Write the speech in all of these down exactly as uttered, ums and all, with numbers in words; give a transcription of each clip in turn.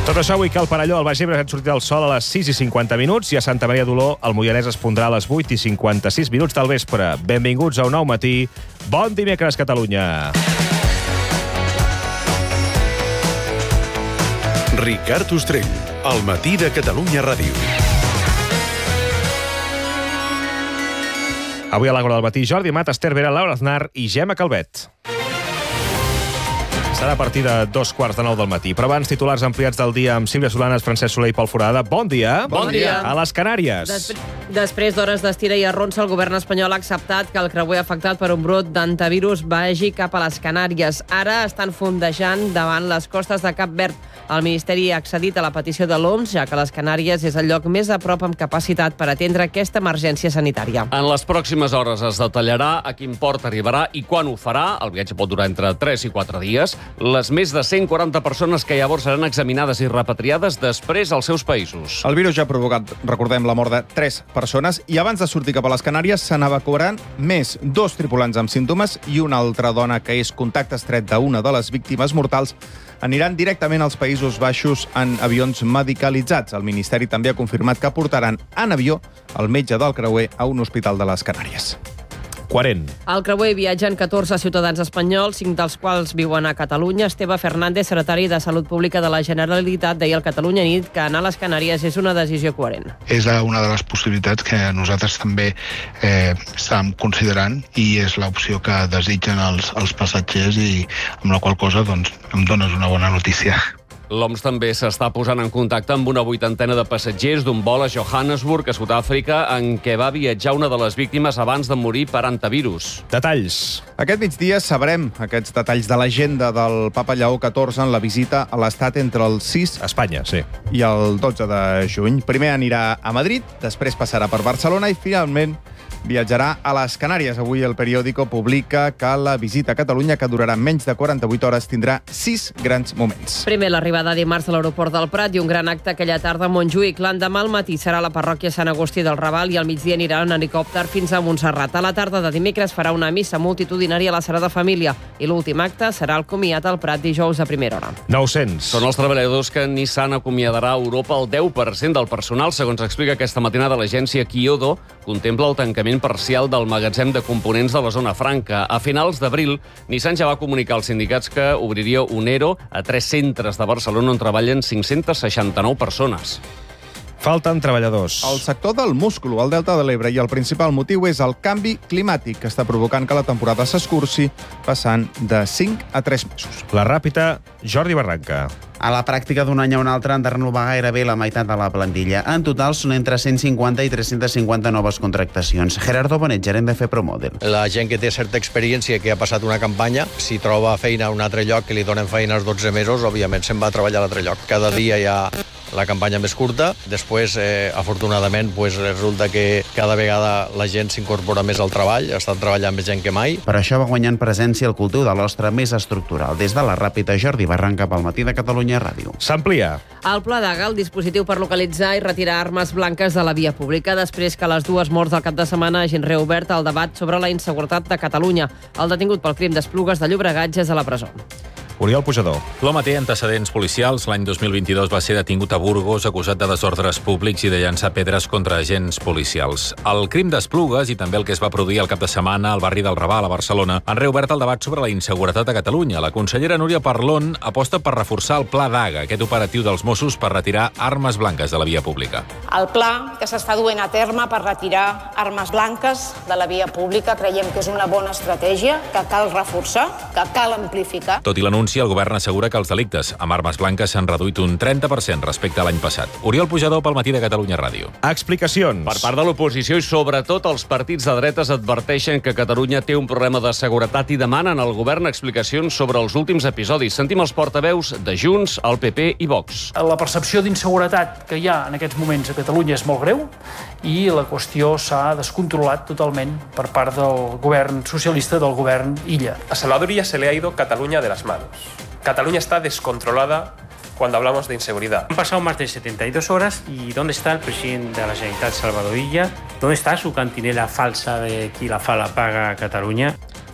Tot això avui que al Perelló, al Baix Ebre, ha sortit el sol a les sis i cinquanta minuts i a Santa Maria d'Oló el Moianès es pondrà a les vuit i cinquanta-sis minuts del vespre. Benvinguts a un nou matí. Bon dimecres, Catalunya. Ricard Ostrell, al matí de Catalunya Ràdio. Avui a l'Àgora del Matí, Jordi Amat, Esther Vera, Laura Aznar i Gemma Calvet. Serà a partir de dos quarts de nou del matí. Però abans, titulars ampliats del dia amb Sílvia Solanes, Francesc Soler i Pol Forada. Bon dia. Bon dia. A les Canàries. Després, després d'hores d'estira i arronsa, el govern espanyol ha acceptat que el creuer afectat per un brot d'antivirus vagi cap a les Canàries. Ara estan fondejant davant les costes de Cap Verd. El Ministeri ha accedit a la petició de l'O M S, ja que les Canàries és el lloc més a prop amb capacitat per atendre aquesta emergència sanitària. En les pròximes hores es detallarà a quin port arribarà i quan ho farà. El viatge pot durar entre tres i quatre dies. Les més de cent quaranta persones que llavors seran examinades i repatriades després als seus països. El virus ja ha provocat, recordem, la mort de tres persones i abans de sortir cap a les Canàries se n'evacuaran més dos tripulants amb símptomes i una altra dona que és contacte estret d'una de les víctimes mortals aniran directament als Països Baixos en avions medicalitzats. El Ministeri també ha confirmat que portaran en avió el metge del creuer a un hospital de les Canàries. Quarent. Al creuer viatgen catorze ciutadans espanyols, cinc dels quals viuen a Catalunya. Esteve Fernández, secretari de Salut Pública de la Generalitat, deia al Catalunya Nit que anar a les Canàries és una decisió coherent. És una de les possibilitats que nosaltres també eh, estem considerant i és l'opció que desitgen els, els passatgers i amb la qual cosa doncs, em dones una bona notícia. L'O M S també s'està posant en contacte amb una vuitantena de passatgers d'un vol a Johannesburg, a Sud-àfrica, en què va viatjar una de les víctimes abans de morir per antivirus. Detalls. Aquest migdia sabrem aquests detalls de l'agenda del Papa Lleó catorze en la visita a l'Estat entre el sis Espanya, sí. i el dotze de juny. Primer anirà a Madrid, després passarà per Barcelona i finalment viatjarà a les Canàries. Avui el periòdico publica que la visita a Catalunya, que durarà menys de quaranta-vuit hores, tindrà sis grans moments. Primer, l'arribada dimarts a l'aeroport del Prat i un gran acte aquella tarda a Montjuïc. L'endemà al matí serà a la parròquia Sant Agustí del Raval i al migdia anirà en helicòpter fins a Montserrat. A la tarda de dimecres farà una missa multitudinària a la Sagrada Família i l'últim acte serà el comiat al Prat dijous a primera hora. nou-cents. Són els treballadors que Nissan acomiadarà a Europa el deu per cent del personal. Segons explica aquesta matinada l'agència Kyodo, contempla el tancament parcial del magatzem de components de la zona franca. A finals d'abril, Nissan ja va comunicar als sindicats que obriria un ERO a tres centres de Barcelona on treballen cinc-centes seixanta-nou persones. Falten treballadors. El sector del múscul al Delta de l'Ebre i el principal motiu és el canvi climàtic que està provocant que la temporada s'escurci passant de cinc a tres mesos. La ràpida, Jordi Barranca. A la pràctica d'un any a un altre han de renovar gairebé la meitat de la plantilla. En total són entre cent cinquanta i tres-centes cinquanta noves contractacions. Gerardo Bonet, gerent de FEPROMODEL. La gent que té certa experiència, que ha passat una campanya, si troba feina a un altre lloc que li donen feina als dotze mesos, òbviament se'n va a treballar a l'altre lloc. Cada dia hi ha la campanya més curta. Després, eh, afortunadament, pues, resulta que cada vegada la gent s'incorpora més al treball, estan treballant més gent que mai. Per això va guanyant presència el cultiu de l'ostre més estructural. Des de la ràpida, Jordi Barranca, pel Matí de Catalunya Ràdio. S'amplia. El Pla d'Aga, el dispositiu per localitzar i retirar armes blanques de la via pública, després que les dues morts del cap de setmana hagin reobert el debat sobre la inseguretat de Catalunya. El detingut pel crim d'Esplugues de Llobregat ja és a la presó. Oriol Pujador. L'home té antecedents policials. L'any dos mil vint-i-dos va ser detingut a Burgos acusat de desordres públics i de llançar pedres contra agents policials. El crim d'Esplugues i també el que es va produir el cap de setmana al barri del Raval, a Barcelona, han reobert el debat sobre la inseguretat a Catalunya. La consellera Núria Parlon aposta per reforçar el Pla d'Aga, aquest operatiu dels Mossos per retirar armes blanques de la via pública. El pla que s'està duent a terme per retirar armes blanques de la via pública creiem que és una bona estratègia, que cal reforçar, que cal amplificar. Tot i l'anunci, el govern assegura que els delictes amb armes blanques s'han reduït un trenta per cent respecte a l'any passat. Oriol Pujador pel Matí de Catalunya Ràdio. Explicacions. Per part de l'oposició i sobretot els partits de dretes adverteixen que Catalunya té un problema de seguretat i demanen al govern explicacions sobre els últims episodis. Sentim els portaveus de Junts, el P P i Vox. La percepció d'inseguretat que hi ha en aquests moments a Catalunya és molt greu i la qüestió s'ha descontrolat totalment per part del govern socialista, del govern Illa. A Salvador Illa se le ha ido Cataluña de las manos. Cataluña está descontrolada cuando hablamos de inseguridad. Han pasado más de setenta y dos horas y ¿dónde está el presidente de la Generalitat, Salvador Illa? ¿Dónde está su cantinela falsa de qui la fa la paga a Catalunya?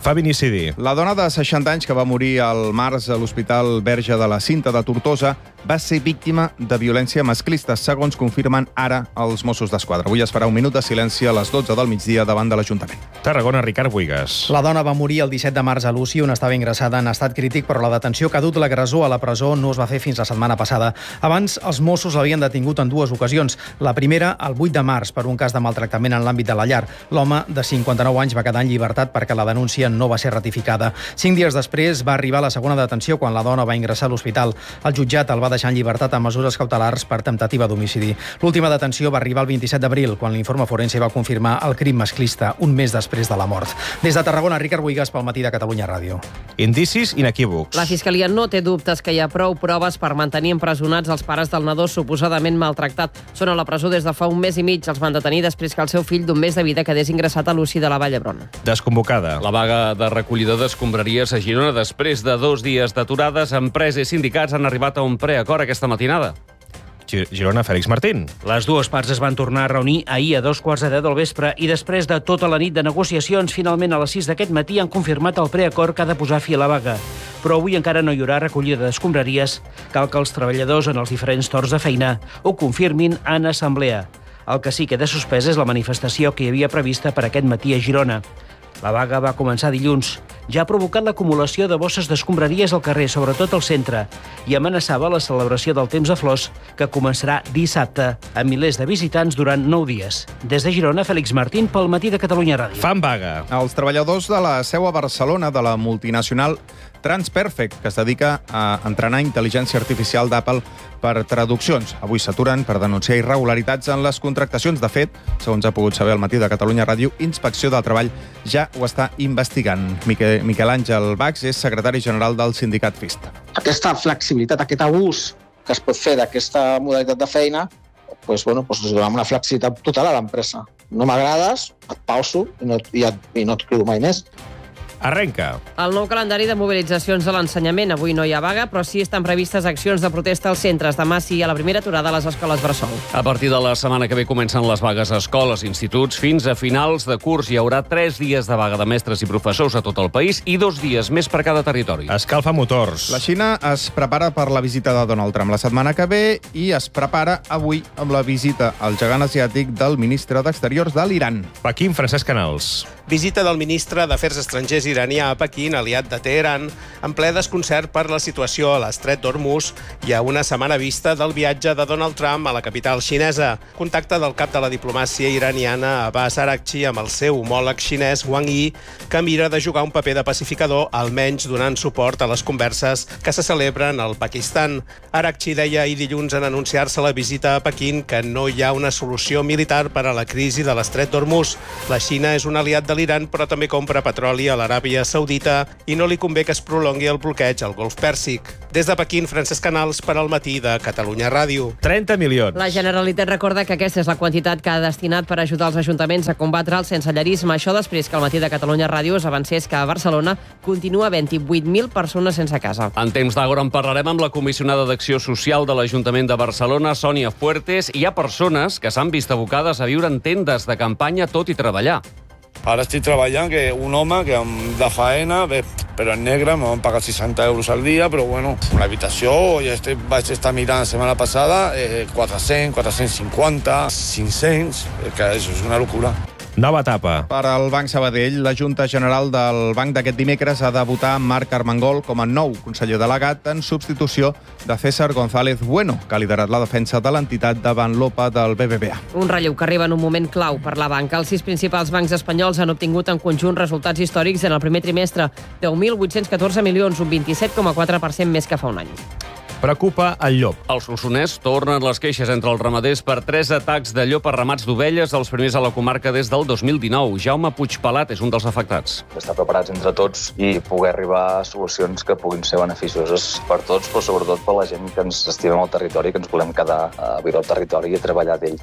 Feminicidi. La dona de seixanta anys que va morir al març a l'Hospital Verge de la Cinta de Tortosa va ser víctima de violència masclista, segons confirmen ara els Mossos d'Esquadra. Avui es farà un minut de silenci a les dotze del migdia davant de l'Ajuntament. Tarragona, Ricard Buigas. La dona va morir el disset de març a l'U C I, on estava ingressada en estat crític, però la detenció que ha dut l'agressor a la presó no es va fer fins la setmana passada. Abans, els Mossos l'havien detingut en dues ocasions. La primera, el vuit de març, per un cas de maltractament en l'àmbit de la llar. L'home, de cinquanta-nou anys, va quedar en llibertat perquè la denúncia no va ser ratificada. Cinc dies després va arribar la segona detenció quan la dona va ingressar a l'hospital. El jutjat el va deixar en llibertat amb mesures cautelars per temptativa d'homicidi. L'última detenció va arribar el vint-i-set d'abril, quan l'informe forense va confirmar el crim masclista un mes després de la mort. Des de Tarragona, Ricard Buigas pel Matí de Catalunya Ràdio. Indicis inequívocs. La Fiscalia no té dubtes que hi ha prou proves per mantenir empresonats els pares del nadó suposadament maltractat. Són a la presó des de fa un mes i mig. Els van detenir després que el seu fill d'un mes de vida quedés ingressat a l'U C I de la Vall d'Hebron. Desconvocada. La vaga de recollidor d'escombraries a Girona, després de dos dies d'aturades, empreses i sindicats han arribat a un preacord aquesta matinada. Girona, Fèlix Martín. Les dues parts es van tornar a reunir ahir a dos quarts de deu del vespre i després de tota la nit de negociacions, finalment a les sis d'aquest matí han confirmat el preacord que ha de posar fi a la vaga. Però avui encara no hi haurà recollida d'escombraries. Cal que els treballadors en els diferents torns de feina ho confirmin en assemblea. El que sí que queda suspès és la manifestació que hi havia prevista per aquest matí a Girona. La vaga va començar dilluns. Ja ha provocat l'acumulació de bosses d'escombraries al carrer, sobretot al centre, i amenaçava la celebració del Temps de Flors, que començarà dissabte, amb milers de visitants durant nou dies. Des de Girona, Fèlix Martín, pel Matí de Catalunya Ràdio. Fan vaga. Els treballadors de la seu a Barcelona de la multinacional Transperfect, que es dedica a entrenar intel·ligència artificial d'Apple per traduccions. Avui s'aturen per denunciar irregularitats en les contractacions. De fet, segons ha pogut saber al Matí de Catalunya Ràdio, Inspecció del Treball ja ho està investigant. Miquel, Miquel Àngel Bax és secretari general del sindicat FIST. Aquesta flexibilitat, aquest abús que es pot fer d'aquesta modalitat de feina, doncs, bueno, doncs donem una flexibilitat total a l'empresa. No m'agrades, et pauso i no, i, et, i no et crido mai més. Arrenca. El nou calendari de mobilitzacions a l'ensenyament. Avui no hi ha vaga, però sí estan previstes accions de protesta als centres. Demà sí hi ha la primera aturada a les escoles bressol. A partir de la setmana que ve comencen les vagues a escoles i instituts. Fins a finals de curs hi haurà tres dies de vaga de mestres i professors a tot el país i dos dies més per cada territori. Escalfa motors. La Xina es prepara per la visita de Donald Trump la setmana que ve i es prepara avui amb la visita al gegant asiàtic del ministre d'Exteriors de l'Iran. Pequín, Francesc Canals. Visita del ministre d'Afers Estrangers iranià a Pequín, aliat de Teheran, en ple desconcert per la situació a l'estret d'Hormuz i a una setmana vista del viatge de Donald Trump a la capital xinesa. Contacte del cap de la diplomàcia iraniana Abbas Araghchi amb el seu homòleg xinès Wang Yi, que mira de jugar un paper de pacificador, almenys donant suport a les converses que se celebren al Pakistan. Araghchi deia ahir dilluns en anunciar-se la visita a Pequín que no hi ha una solució militar per a la crisi de l'estret d'Hormuz. La Xina és un aliat de l'Iran, però també compra petroli a l'Aràbia Saudita i no li convé que es prolongui el bloqueig al Golf Pèrsic. Des de Pequín, Francesc Canals per al Matí de Catalunya Ràdio. trenta milions. La Generalitat recorda que aquesta és la quantitat que ha destinat per ajudar els ajuntaments a combatre el sensellarisme. Això després que al Matí de Catalunya Ràdio us avancés que a Barcelona continua havent-hi vuit mil persones sense casa. En temps d'Àgora en parlarem amb la comissionada d'Acció Social de l'Ajuntament de Barcelona, Sònia Fuertes. Hi ha persones que s'han vist abocades a viure en tendes de campanya tot i treballar. Ara estic treballant, que un home que de faena, bé, però en negre, m'han pagat seixanta euros al dia, però bueno, una habitació, ja estic, vaig estar mirant la setmana passada, eh, quatre-cents, quatre-cents cinquanta, cinc-cents, que això és una locura. Nova etapa. Per al Banc Sabadell, la Junta General del Banc d'aquest dimecres ha de votar Marc Armengol com a nou conseller delegat en substitució de César González Bueno, que ha liderat la defensa de l'entitat davant l'O P A del B B V A. Un relleu que arriba en un moment clau per la banca. Els sis principals bancs espanyols han obtingut en conjunt resultats històrics en el primer trimestre. deu mil vuit-cents catorze milions, un vint-i-set coma quatre per cent més que fa un any. Preocupa el llop. Al Solsonès tornen les queixes entre els ramaders per tres atacs de llop a ramats d'ovelles, els primers a la comarca des del dos mil dinou. Jaume Puigpelat és un dels afectats. Estar preparats entre tots i poder arribar a solucions que puguin ser beneficioses per tots, però sobretot per la gent que ens estimem al territori, que ens volem quedar a viure al territori i a treballar d'ell.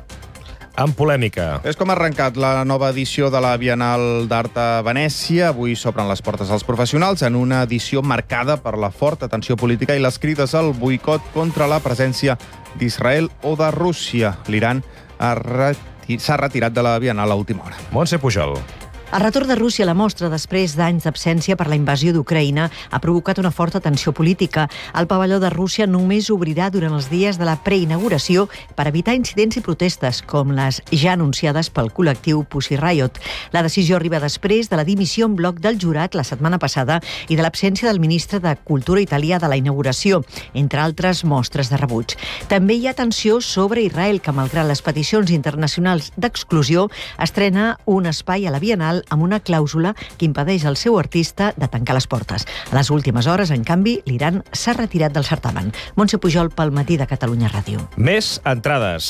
En polèmica. És com ha arrencat la nova edició de la Bienal d'Art a Venècia. Avui s'obren les portes als professionals en una edició marcada per la forta tensió política i les crides al boicot contra la presència d'Israel o de Rússia. L'Iran s'ha retirat de la Bienal a última hora. Montse Pujol. El retorn de Rússia a la mostra després d'anys d'absència per la invasió d'Ucraïna ha provocat una forta tensió política. El pavelló de Rússia només obrirà durant els dies de la preinauguració per evitar incidents i protestes, com les ja anunciades pel col·lectiu Pussy Riot. La decisió arriba després de la dimissió en bloc del jurat la setmana passada i de l'absència del ministre de Cultura italià de la inauguració, entre altres mostres de rebuig. També hi ha tensió sobre Israel, que malgrat les peticions internacionals d'exclusió, estrena un espai a la Bienal amb una clàusula que impedeix al seu artista de tancar les portes. A les últimes hores, en canvi, l'Iran s'ha retirat del certamen. Montse Pujol pel Matí de Catalunya Ràdio. Més entrades.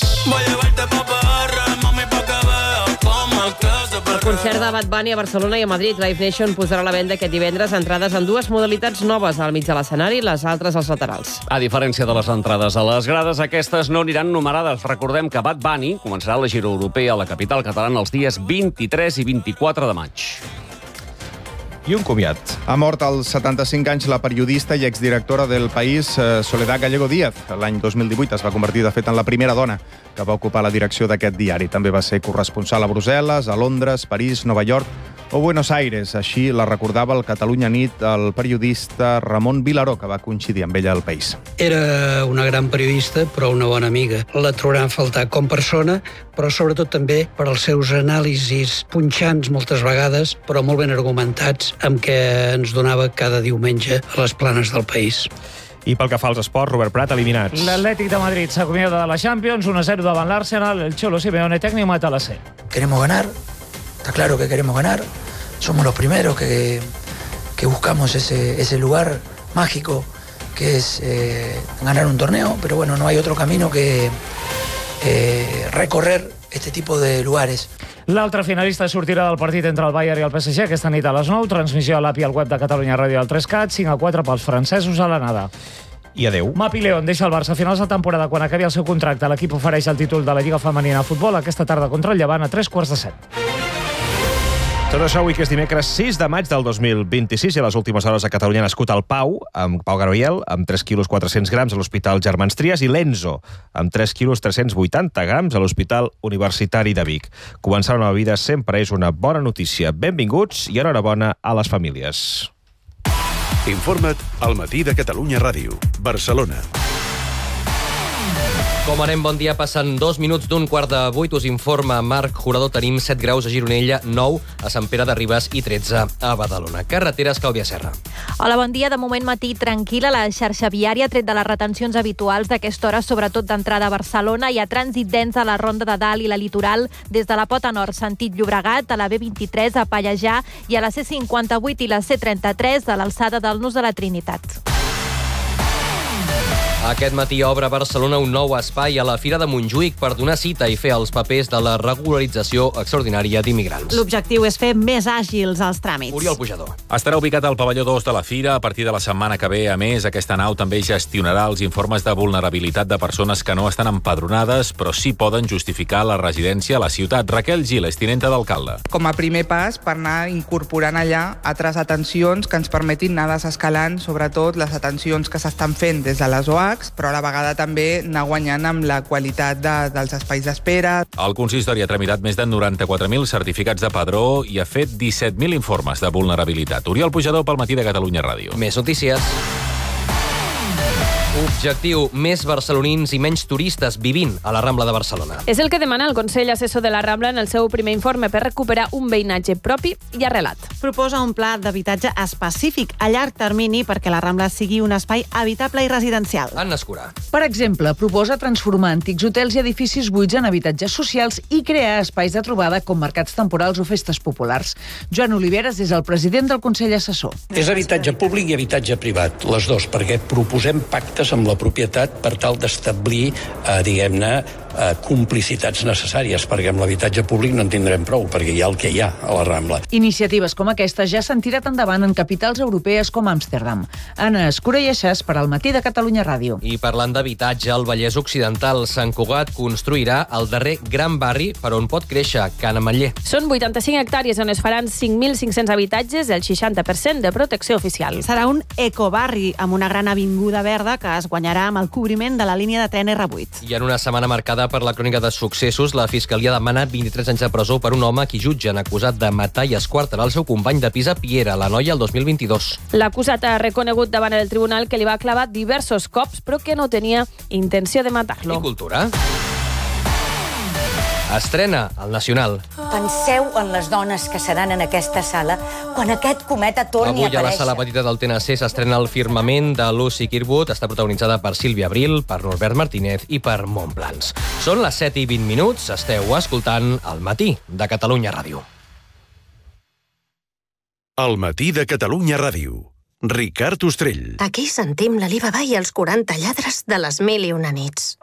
El concert de Bad Bunny a Barcelona i a Madrid, Live Nation, posarà a la venda aquest divendres entrades en dues modalitats noves, al mig de l'escenari i les altres als laterals. A diferència de les entrades a les grades, aquestes no aniran numerades. Recordem que Bad Bunny començarà la gira europea a la capital catalana els dies vint-i-tres i vint-i-quatre de maig. I un comiat. Ha mort als setanta-cinc anys la periodista i exdirectora del País, Soledad Gallego Díaz. L'any dos mil divuit es va convertir, de fet, en la primera dona que va ocupar la direcció d'aquest diari. També va ser corresponsal a Brussel·les, a Londres, París, Nova York o Buenos Aires. Així la recordava el Catalunya Nit el periodista Ramon Vilaró, que va coincidir amb ella al País. Era una gran periodista, però una bona amiga. La trobaran a faltar com persona, però sobretot també per als seus anàlisis punxants moltes vegades, però molt ben argumentats, amb què ens donava cada diumenge a les planes del País. I pel que fa als esports, Robert Prat, eliminats. L'Atlètic de Madrid s'acomiada de la Champions, uno a cero davant l'Arsenal, el Cholo Simeone tècnic mata la C. Queremos ganar, está claro que queremos ganar, somos los primeros que, que buscamos ese, ese lugar mágico que es eh, ganar un torneo, pero bueno, no hay otro camino que eh, recorrer este tipo de lugares. L'altre finalista sortirà del partit entre el Bayern i el P S G aquesta nit a les nou. Transmissió a l'app i al web de Catalunya Ràdio al tres cat, cinc a quatre pels francesos a l'anada. I adeu. Mapi León deixa el Barça a finals de temporada. Quan acabi el seu contracte, l'equip ofereix el títol de la Lliga Femenina de Futbol aquesta tarda contra el Llevant a tres quarts de set. Tot això avui, que és dimecres sis de maig del dos mil vint-i-sis, i a les últimes hores a Catalunya ha nascut el Pau, amb Pau Gabriel, amb tres quilos quatre-cents grams a l'Hospital Germans Trias, i l'Enzo, amb tres quilos tres-cents vuitanta grams a l'Hospital Universitari de Vic. Començar una nova vida sempre és una bona notícia. Benvinguts i enhorabona a les famílies. Informa't al Matí de Catalunya Ràdio, Barcelona. Com anem? Bon dia. Passen dos minuts d'un quart de vuit. Us informa Marc Jurador. Tenim set graus a Gironella, nou a Sant Pere de Ribes i tretze a Badalona. Carreteres, Clàudia Serra. Hola, bon dia. De moment matí tranquil·la la xarxa viària, tret de les retencions habituals d'aquesta hora, sobretot d'entrada a Barcelona. Hi ha trànsit dens a la Ronda de Dalt i la Litoral, des de la Pota Nord, sentit Llobregat, a la B vint-i-tres a Pallejà i a la C cinquanta-vuit i la C trenta-tres a l'alçada del Nus de la Trinitat. Aquest matí obre a Barcelona un nou espai a la Fira de Montjuïc per donar cita i fer els papers de la regularització extraordinària d'immigrants. L'objectiu és fer més àgils els tràmits. Oriol Pujador. Estarà ubicat al pavelló dos de la Fira a partir de la setmana que ve. A més, aquesta nau també gestionarà els informes de vulnerabilitat de persones que no estan empadronades, però sí poden justificar la residència a la ciutat. Raquel Gil és tinenta d'alcalde. Com a primer pas per anar incorporant allà altres atencions que ens permetin anar desescalant, sobretot les atencions que s'estan fent des de les O A C, però a la vegada també anar guanyant amb la qualitat de, dels espais d'espera. El consistori ha tramitat més de noranta-quatre mil certificats de padró i ha fet disset mil informes de vulnerabilitat. Oriol Pujador pel Matí de Catalunya Ràdio. Més notícies. Objectiu: més barcelonins i menys turistes vivint a la Rambla de Barcelona. És el que demana el Consell Assessor de la Rambla en el seu primer informe per recuperar un veïnatge propi i arrelat. Proposa un pla d'habitatge específic a llarg termini perquè la Rambla sigui un espai habitable i residencial. Anna Escurà. Per exemple, proposa transformar antics hotels i edificis buits en habitatges socials i crear espais de trobada com mercats temporals o festes populars. Joan Oliveres és el president del Consell Assessor. És habitatge públic i habitatge privat, les dos, perquè proposem pactes amb la propietat per tal d'establir, eh, diguem-ne, eh, complicitats necessàries, perquè amb l'habitatge públic no en tindrem prou, perquè hi ha el que hi ha a la Rambla. Iniciatives com aquesta ja s'han tirat endavant en capitals europees com Amsterdam. Anna Escura i Aixàs per al Matí de Catalunya Ràdio. I parlant d'habitatge, al Vallès Occidental, Sant Cugat construirà el darrer gran barri per on pot créixer Can Ametller. Són vuitanta-cinc hectàrees on es faran cinc mil cinc-cents habitatges, el seixanta per cent de protecció oficial. Serà un ecobarri amb una gran avinguda verda que es guanyarà amb el cobriment de la línia de tren erre vuit. I en una setmana marcada publicada per la Crònica de Successos, la Fiscalia demana vint-i-tres anys de presó per un home qui jutgen acusat de matar i esquarterar el seu company de pis a Piera, la noia, el dos mil vint-i-dos. L'acusat ha reconegut davant el tribunal que li va clavar diversos cops, però que no tenia intenció de matar-lo. I cultura. Estrena el Nacional. Penseu en les dones que seran en aquesta sala quan aquest cometa torni Avui a a la aparèixer. sala petita del T N C s'estrena El firmament de Lucy Kirkwood. Està protagonitzada per Sílvia Abril, per Norbert Martínez i per Montplans. Són les set i vint minuts. Esteu escoltant El matí de Catalunya Ràdio. El matí de Catalunya Ràdio. Ricard Ostrell. Aquí sentim l'Alibaba i els quaranta lladres de les mil i una nits.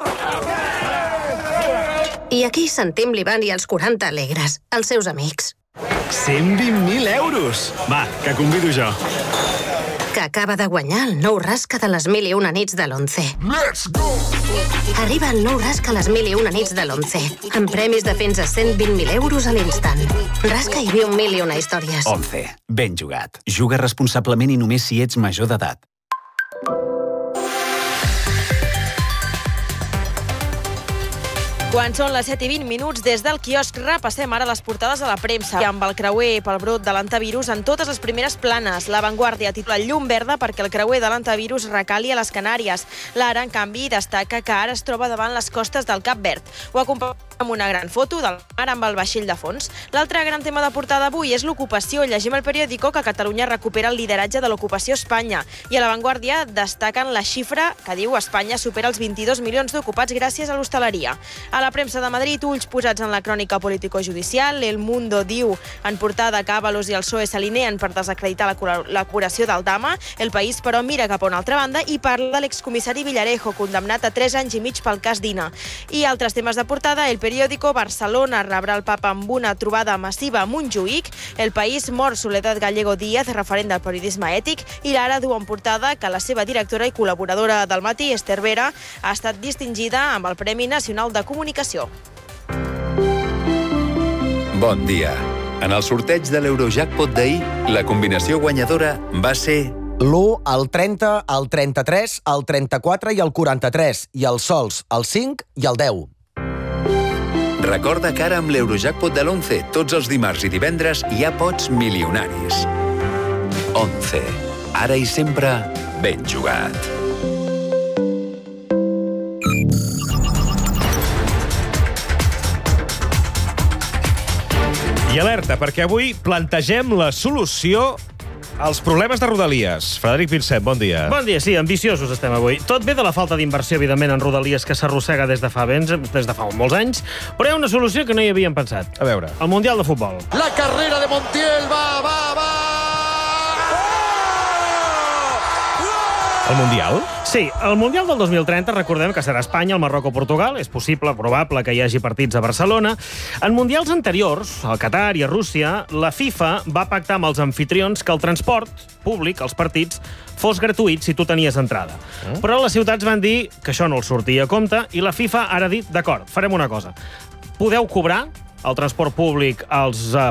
I aquí sentim l'Ivan i els quaranta alegres, els seus amics. cent vint mil euros! Va, que convido jo. Que acaba de guanyar el nou rasca de les mil i una nits de l'Once. Let's go! Arriba el nou rasca a les mil i una nits de l'Once, amb premis de fins a cent vint mil euros a l'instant. Rasca i viu mil i una històries. Once. Ben jugat. Juga responsablement i només si ets major d'edat. Quan són les set i vint minuts, des del quiosc repassem ara les portades de la premsa. Amb el creuer pel brot de l'antivirus en totes les primeres planes. La Vanguardia titula Llum verda perquè el creuer de l'antivirus recali a les Canàries. L'Ara, en canvi, destaca que ara es troba davant les costes del Cap Verd. Ho acompanya amb una gran foto del mar amb el vaixell de fons. L'altre gran tema de portada avui és l'ocupació. Llegim al periòdico que Catalunya recupera el lideratge de l'ocupació a Espanya. I a la Vanguardia destaquen la xifra que diu Espanya supera els vint-i-dos milions d'ocupats gràcies a l'hostaleria. A la premsa de Madrid, ulls posats en la crònica político-judicial. El Mundo diu en portada que Ábalos i el P S O E s'alineen per desacreditar la, la curació del Dama. El País, però, mira cap a una altra banda i parla de l'excomissari Villarejo, condemnat a tres anys i mig pel cas Dina. I altres temes de portada, el periòdico Barcelona rebrà el papa amb una trobada massiva a Montjuïc. El País mor Soledad Gallego Díaz, referent del periodisme ètic. I l'Ara diu en portada que la seva directora i col·laboradora del matí, Esther Vera, ha estat distingida amb el Premi Nacional de Comunicació. Bon dia. En el sorteig de l'Eurojackpot d'ahir, la combinació guanyadora va ser l'u, el trenta, el trenta-tres, el trenta-quatre i el quaranta-tres, i els sols, el cinc i el deu. Recorda que ara amb l'Eurojackpot de l'Once, tots els dimarts i divendres hi ha pots milionaris. Once. Ara i sempre ben jugat. I alerta, perquè avui plantegem la solució als problemes de Rodalies. Frederic Vincent, bon dia. Bon dia, sí, ambiciosos estem avui. Tot ve de la falta d'inversió, evidentment, en Rodalies, que s'arrossega des de fa vents, des de fa molts anys, però hi ha una solució que no hi havíem pensat. A veure. El Mundial de Futbol. La carrera de Montiel, va, va, va! El Mundial? Sí, el Mundial del dos mil trenta, recordem que serà Espanya, el Marroc o Portugal. És possible, probable, que hi hagi partits a Barcelona. En mundials anteriors, al Qatar i a Rússia, la FIFA va pactar amb els anfitrions que el transport públic, els partits, fos gratuït si tu tenies entrada. Mm. Però les ciutats van dir que això no els sortia a compte i la FIFA ara ha dit, d'acord, farem una cosa. Podeu cobrar el transport públic als